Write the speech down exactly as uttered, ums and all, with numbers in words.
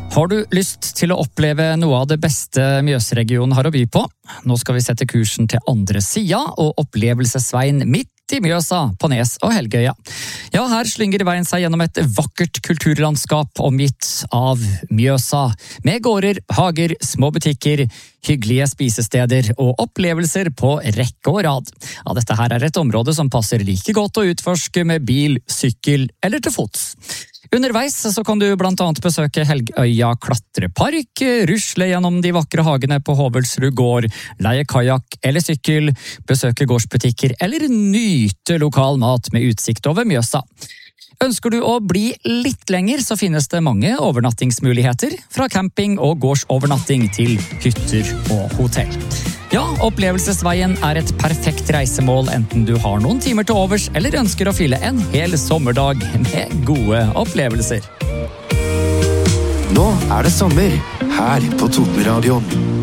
Har du lyst til å oppleve noe av det beste Mjøsregionen har å by på? Nå skal vi sette kursen til andre sida og opplevelsesveien midt i Mjøsa på Nes og Helgøya. Ja, her slynger veien seg gjennom et vakkert kulturlandskap omgitt av Mjøsa, med gårder, hager, små butikker, hyggelige spisesteder og opplevelser på rekke og rad. Ja, dette her er et område som passer like godt å utforske med bil, sykkel eller til fots. Underveis så kan du blant annet besøke Helgøya klatrepark, rusle gjennom de vakre hagene på Hovelsrud gård, leie kajak eller sykkel, besøke gårdsbutikker eller nyte lokal mat med utsikt over Mjøsa. Ønsker du å bli litt lenger, så finnes det mange overnattingsmuligheter, fra camping og gårdsovernatting til hytter og hotell. Ja, opplevelsesveien er et perfekt reisemål enten du har noen timer til overs eller ønsker å fylle en hel sommerdag med gode opplevelser. Nå er det sommer, her på Totenradioen.